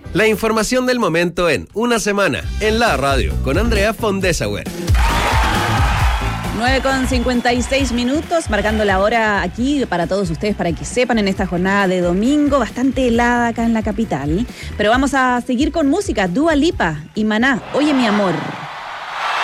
La información del momento en Una Semana, en la radio, con Andrea von Dessauer. 9:56, marcando la hora aquí para todos ustedes, para que sepan, en esta jornada de domingo, bastante helada acá en la capital. Pero vamos a seguir con música. Dua Lipa y Maná, Oye mi amor.